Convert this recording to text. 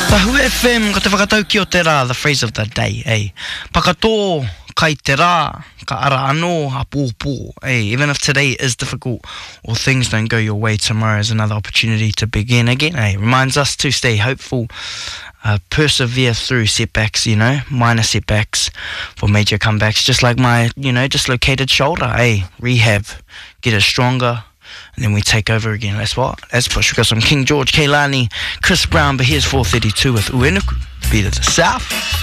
Tahu FM, ko te whakatau ki o te rā, the phrase of the day, eh? Pakato, kai te rā, ka ara anō, a pōpō, eh? Even if today is difficult or things don't go your way, tomorrow is another opportunity to begin again, eh? Reminds us to stay hopeful, persevere through setbacks, minor setbacks for major comebacks, just like my, dislocated shoulder, eh? Rehab, get it stronger, and then we take over again. Let's push. We've got some King George, Kehlani, Chris Brown, but here's 432 with Uenuku, Beat of the South.